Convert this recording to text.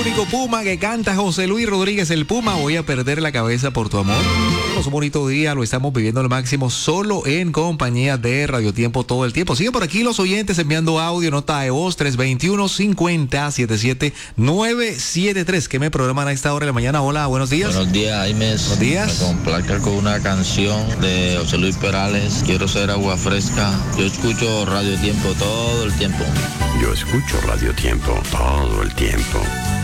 único Puma que canta José Luis Rodríguez, el Puma. Voy a perder la cabeza por tu amor. Un bonito día, lo estamos viviendo al máximo solo en compañía de Radio Tiempo todo el tiempo. Siguen por aquí los oyentes enviando audio, nota de voz 321-50-77973. ¿Qué me programan a esta hora de la mañana? Hola, buenos días. Buenos días, Aimes. Buenos días. Me complazca con una canción de José Luis Perales. Quiero ser agua fresca. Yo escucho Radio Tiempo todo el tiempo. Yo escucho Radio Tiempo todo el tiempo.